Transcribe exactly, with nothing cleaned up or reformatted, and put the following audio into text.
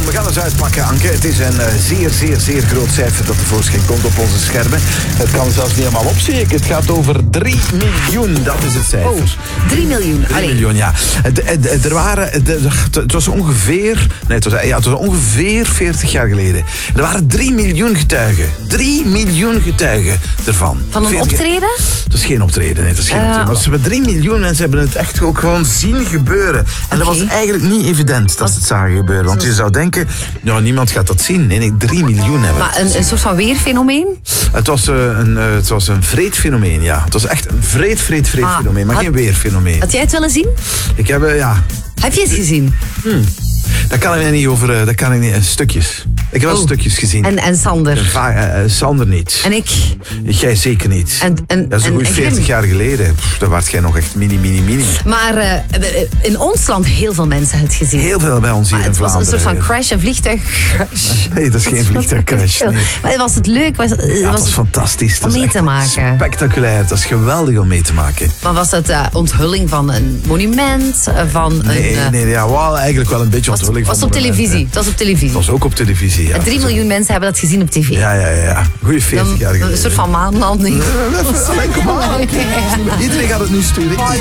We gaan eens uitpakken, Anke. Het is een uh, zeer, zeer, zeer groot cijfer dat tevoorschijn komt op onze schermen. Het kan zelfs niet helemaal opsteken. Het gaat over drie miljoen. Dat is het cijfer. Oh, drie miljoen. drie miljoen, ja. Er waren... Het was ongeveer... Nee, het was, ja, het was ongeveer veertig jaar geleden. Er waren drie miljoen getuigen. drie miljoen getuigen ervan. Van een veertig optreden? Dat is geen optreden, nee. Dat is geen Uh, optreden. Maar ze hebben drie miljoen mensen hebben het echt ook gewoon zien gebeuren. En dat Okay. was eigenlijk niet evident dat ze het zagen gebeuren. Want je zou denken, nou, niemand gaat dat zien. Nee, nee, drie miljoen hebben. Maar een, een soort van weerfenomeen? Het was, uh, een, uh, het was een vreed fenomeen, ja. Het was echt een vreed, vreed, vreed Ah, fenomeen. Maar had, geen weerfenomeen. Had jij het willen zien? Ik heb, uh, ja... Heb je het gezien? Hmm. Daar kan ik niet over, uh, daar kan ik niet, uh, stukjes. Ik heb wel Oh. stukjes gezien. En, en Sander? Va- uh, uh, Sander niet. En ik? Jij zeker niet. En, en, dat is een en, goede en veertig Grim. jaar geleden. Pff, daar was jij nog echt mini, mini, mini. Maar uh, in ons land heel veel mensen het gezien. Heel veel bij ons hier Maar in het was Vlaanderen. een soort van crash, een vliegtuigcrash. Nee, dat is geen vliegtuigcrash. Nee. Maar was het leuk? Was, het- Ja, was dat is fantastisch. Dat om is mee echt te maken. spectaculair. Dat is geweldig om mee te maken. Maar was het uh, onthulling van een monument? Uh, van Nee, een, uh, nee, ja, wel, eigenlijk wel een beetje was, onthulling was van het op monumenten. televisie? Het was op televisie. Het was ook op televisie, ja. En drie miljoen mensen hebben dat gezien op tv. Ja, ja, ja. Goeie veertig Dan, jaar geleden. een soort van maanlanding. Allee, kom maar. Iedereen gaat het nu sturen.